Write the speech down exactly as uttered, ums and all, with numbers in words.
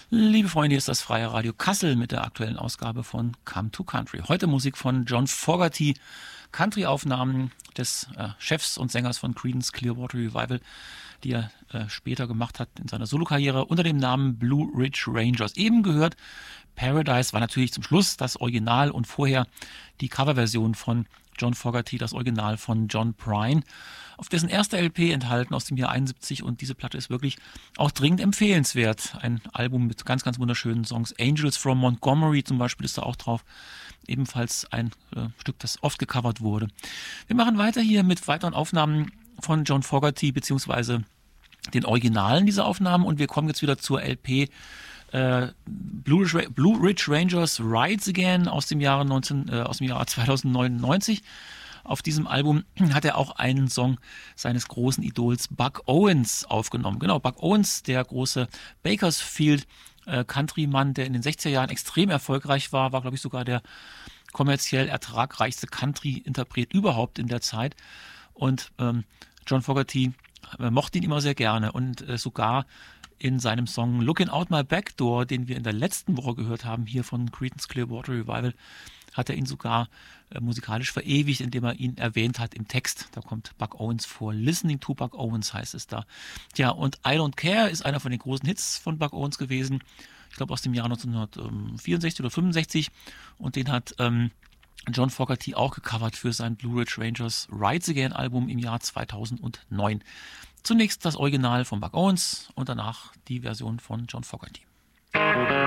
Liebe Freunde, hier ist das Freie Radio Kassel mit der aktuellen Ausgabe von Come to Country. Heute Musik von John Fogerty, Country-Aufnahmen des äh, Chefs und Sängers von Creedence Clearwater Revival, die er äh, später gemacht hat in seiner Solokarriere unter dem Namen Blue Ridge Rangers. Eben gehört, Paradise war natürlich zum Schluss das Original und vorher die Coverversion von John Fogerty, das Original von John Prine, auf dessen erster L P enthalten aus dem Jahr einundsiebzig, und diese Platte ist wirklich auch dringend empfehlenswert. Ein Album mit ganz, ganz wunderschönen Songs. Angels from Montgomery zum Beispiel ist da auch drauf. Ebenfalls ein äh, Stück, das oft gecovert wurde. Wir machen weiter hier mit weiteren Aufnahmen von John Fogerty beziehungsweise den Originalen dieser Aufnahmen, und wir kommen jetzt wieder zur L P äh, Blue, Ridge, Blue Ridge Rangers Rides Again aus dem Jahre neunzehn, äh, aus dem Jahr zweitausendneunundneunzig. Auf diesem Album hat er auch einen Song seines großen Idols Buck Owens aufgenommen. Genau, Buck Owens, der große Bakersfield äh, Country-Mann, der in den sechziger Jahren extrem erfolgreich war, war, glaube ich, sogar der kommerziell ertragreichste Country-Interpret überhaupt in der Zeit. Und ähm, John Fogerty äh, mochte ihn immer sehr gerne, und äh, sogar in seinem Song Looking Out My Back Door, den wir in der letzten Woche gehört haben, hier von Creedence Clearwater Revival, hat er ihn sogar äh, musikalisch verewigt, indem er ihn erwähnt hat im Text. Da kommt Buck Owens vor. Listening to Buck Owens heißt es da. Tja, und I Don't Care ist einer von den großen Hits von Buck Owens gewesen. Ich glaube aus dem Jahr neunzehnhundertvierundsechzig oder fünfundsechzig. Und den hat ähm, John Fogerty auch gecovert für sein Blue Ridge Rangers Rides Again Album im Jahr zweitausendneun. Zunächst das Original von Buck Owens und danach die Version von John Fogerty.